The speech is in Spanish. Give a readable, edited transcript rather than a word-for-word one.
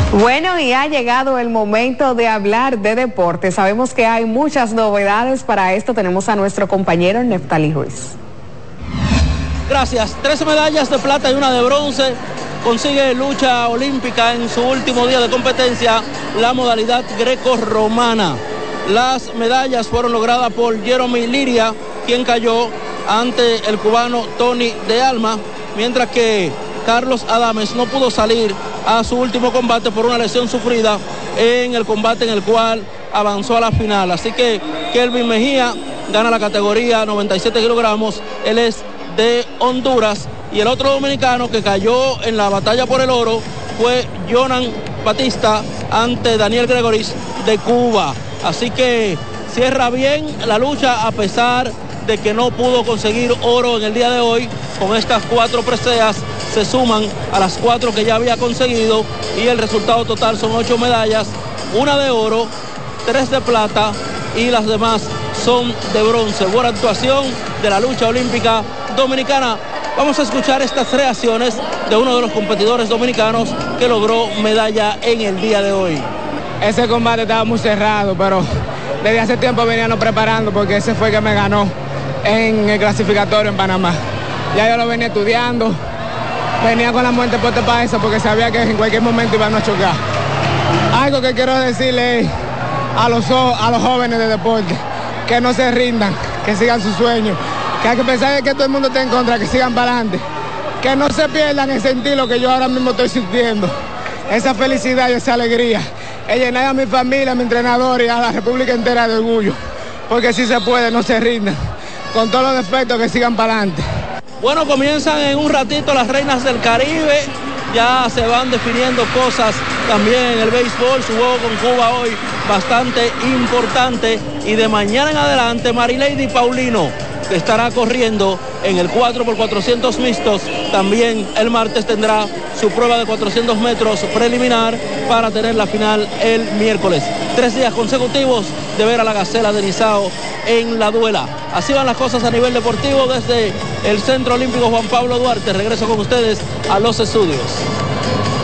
Bueno, y ha llegado el momento de hablar de deporte. Sabemos que hay muchas novedades. Para esto tenemos a nuestro compañero Neftali Ruiz. Gracias. 13 medallas de plata y una de bronce. Consigue lucha olímpica en su último día de competencia, la modalidad greco-romana. Las medallas fueron logradas por Jeremy Liria, quien cayó ante el cubano Tony de Alma, mientras que Carlos Adames no pudo salir a su último combate por una lesión sufrida en el combate en el cual avanzó a la final. Así que Kelvin Mejía gana la categoría 97 kilogramos, él es de Honduras, y el otro dominicano que cayó en la batalla por el oro fue Jonan Batista ante Daniel Gregoris de Cuba. Así que cierra bien la lucha a pesar de que no pudo conseguir oro en el día de hoy. Con estas 4 preseas se suman a las 4 que ya había conseguido y el resultado total son 8 medallas, 1 de oro, 3 de plata y las demás son de bronce. Buena actuación de la lucha olímpica dominicana. Vamos a escuchar estas reacciones de uno de los competidores dominicanos que logró medalla en el día de hoy. Ese combate estaba muy cerrado, pero desde hace tiempo veníamos preparando porque ese fue el que me ganó en el clasificatorio en Panamá. Ya yo lo venía estudiando, venía con la muerte puesta para eso porque sabía que en cualquier momento iban a chocar. Algo que quiero decirle a los jóvenes de deporte, que no se rindan, que sigan sus sueños, que hay que pensar en que todo el mundo está en contra, que sigan para adelante, que no se pierdan el sentir lo que yo ahora mismo estoy sintiendo, esa felicidad y esa alegría, es llenar a mi familia, a mi entrenador y a la República entera de orgullo, porque si se puede, no se rindan, con todos los defectos que sigan para adelante. Bueno, comienzan en un ratito las reinas del Caribe, ya se van definiendo cosas también en el béisbol, su juego con Cuba hoy bastante importante, y de mañana en adelante Marilady Paulino, que estará corriendo en el 4x400 mixtos, también el martes tendrá su prueba de 400 metros preliminar para tener la final el miércoles. 3 días consecutivos de ver a la Gacela de Nizao en la duela. Así van las cosas a nivel deportivo desde el Centro Olímpico Juan Pablo Duarte. Regreso con ustedes a los estudios.